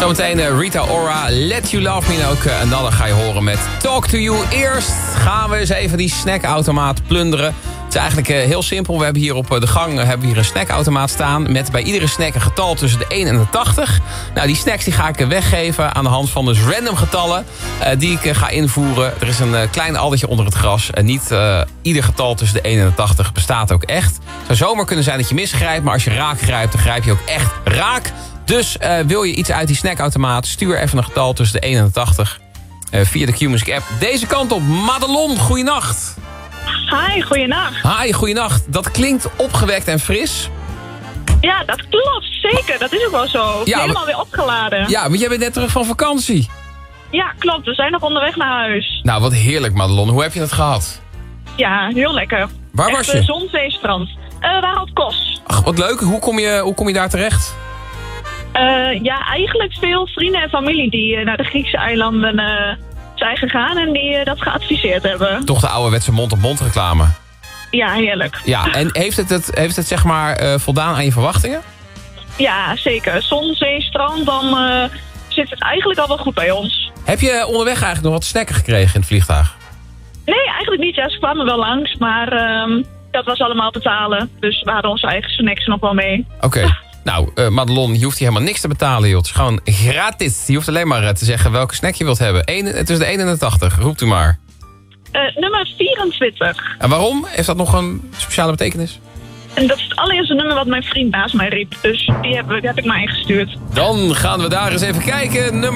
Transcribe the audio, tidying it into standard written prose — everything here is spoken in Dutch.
Zometeen Rita Ora, Let You Love Me. En ook Another ga je horen met Talk To You. Eerst gaan we eens even die snackautomaat plunderen. Het is eigenlijk heel simpel. We hebben hier op de gang een snackautomaat staan... met bij iedere snack een getal tussen de 1 en de 80. Nou, die snacks die ga ik weggeven aan de hand van dus random getallen... die ik ga invoeren. Er is een klein addertje onder het gras. En niet ieder getal tussen de 1 en de 80 bestaat ook echt. Het zou zomaar kunnen zijn dat je misgrijpt... maar als je raak grijpt, dan grijp je ook echt raak... Dus wil je iets uit die snackautomaat... stuur even een getal tussen de 1 en de 80 via de Q-Music app. Deze kant op, Madelon, goeienacht. Hi, goeienacht. Hi, goeienacht. Dat klinkt opgewekt en fris. Ja, dat klopt, zeker. Dat is ook wel zo. Ja, helemaal weer opgeladen. Ja, want jij bent net terug van vakantie. Ja, klopt. We zijn nog onderweg naar huis. Nou, wat heerlijk, Madelon. Hoe heb je het gehad? Ja, heel lekker. Waar was je? Zon, zee, strand. We hadden Kos. Ach, wat leuk. Hoe kom je daar terecht? Ja, eigenlijk veel vrienden en familie die naar de Griekse eilanden zijn gegaan en die dat geadviseerd hebben. Toch de ouderwetse mond-op-mond reclame. Ja, heerlijk. Ja, en heeft het zeg maar voldaan aan je verwachtingen? Ja, zeker. Zon, zee, strand, dan zit het eigenlijk al wel goed bij ons. Heb je onderweg eigenlijk nog wat snacken gekregen in het vliegtuig? Nee, eigenlijk niet. Ja, ze kwamen wel langs, maar dat was allemaal betalen. Dus we hadden onze eigen snacks nog wel mee. Oké. Nou, Madelon, je hoeft hier helemaal niks te betalen, joh. Het is gewoon gratis. Je hoeft alleen maar te zeggen welke snack je wilt hebben. Tussen de 1 en de 80, roept u maar. Nummer 24. En waarom? Heeft dat nog een speciale betekenis? En dat is het allereerste nummer wat mijn vriend naast mij riep. Dus die heb ik maar ingestuurd. Dan gaan we daar eens even kijken. Nummer